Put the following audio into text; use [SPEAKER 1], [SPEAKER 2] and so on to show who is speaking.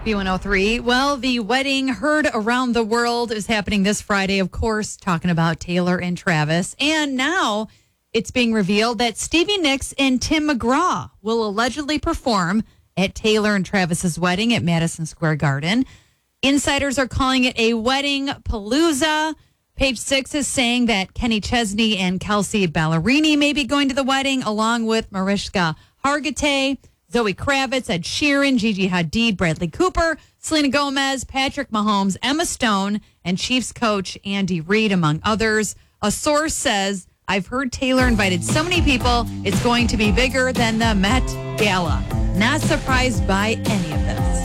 [SPEAKER 1] B103. Well, the wedding heard around the world is happening this Friday, of course, talking about Taylor and Travis. And now it's being revealed that Stevie Nicks and Tim McGraw will allegedly perform at Taylor and Travis's wedding at Madison Square Garden. Insiders are calling it a wedding palooza. Page 6 is saying that Kenny Chesney and Kelsey Ballerini may be going to the wedding, along with Mariska Hargitay, Zoe Kravitz, Ed Sheeran, Gigi Hadid, Bradley Cooper, Selena Gomez, Patrick Mahomes, Emma Stone, and Chiefs coach Andy Reid, among others. A source says, I've heard Taylor invited so many people, it's going to be bigger than the Met Gala. Not surprised by any of this.